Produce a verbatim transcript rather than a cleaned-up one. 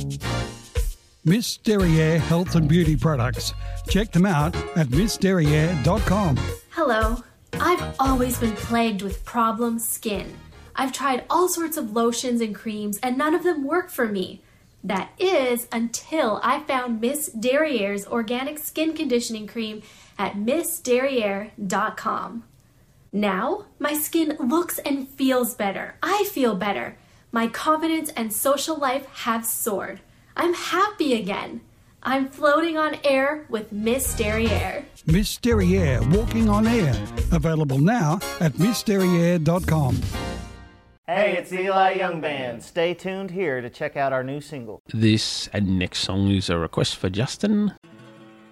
Miss Derriere Health and Beauty Products. Check them out at miss derriere dot com. Hello. I've always been plagued with problem skin. I've tried all sorts of lotions and creams and none of them work for me. That is until I found Miss Derriere's organic skin conditioning cream at miss derriere dot com. Now, my skin looks and feels better. I feel better. My confidence and social life have soared. I'm happy again. I'm floating on air with Miss Derriere. Miss Derriere Walking on Air. Available now at miss derriere dot com. Hey, it's the Eli Young Band. Stay tuned here to check out our new single. This and next song is a request for Justin.